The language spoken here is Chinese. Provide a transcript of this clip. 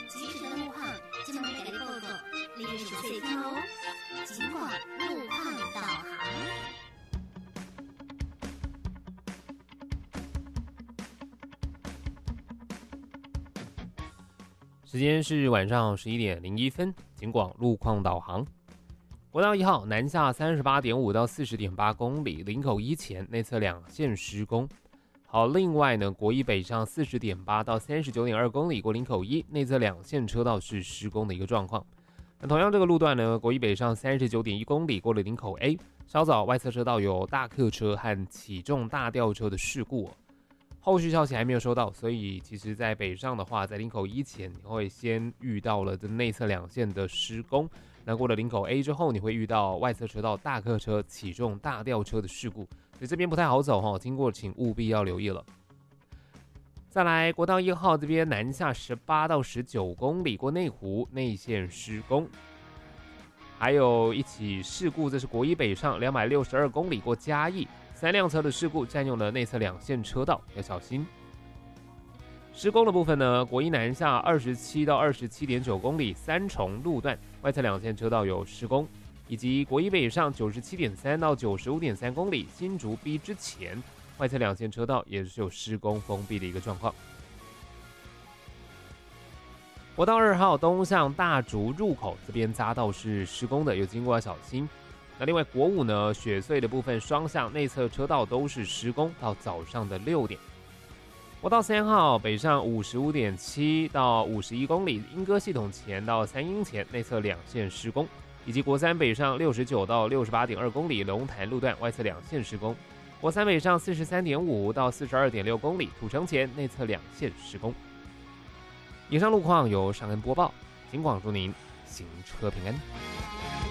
即时的路况，今晚给你报告，你要熟悉听哦。尽管路况导航。 时间是晚上11点01分，警广路况导航。国道1号南下38.5到40.8公里，林口一前内侧两线施工。好，另外呢，国一北上40.8到39.2公里，过林口一内侧两线车道是施工的一个状况。那同样这个路段呢，国一北上39.1公里，过了林口 A， 稍早外侧车道有大客车和起重大吊车的事故后续消息还没有收到，所以其实在北上的话，在林口一前你会先遇到了这内侧两线的施工，那过了林口 A 之后，你会遇到外侧车道大客车起重大吊车的事故，所以这边不太好走经过请务必要留意了。再来国道1号这边南下18到19公里，过内湖内线施工。还有一起事故，这是国一北上262公里，过嘉义，3辆车的事故占用了内侧两线车道，要小心。施工的部分呢，国一南下27到27.9公里，三重路段外侧两线车道有施工，以及国一北上97.3到95.3公里，新竹 B 之前外侧两线车道也是有施工封闭的一个状况。国道2号东向大竹入口这边匝道是施工的，有经过要小心。那另外国5呢，雪隧的部分双向内侧车道都是施工，到早上的6点。国道3号北上55.7到51公里，莺歌系统前到三鹰前内侧两线施工，以及国3北上69到68.2公里，龙潭路段外侧两线施工。国3北上43.5到42.6公里，土城前内侧两线施工。以上路况由尚恩播报，警广祝您行车平安。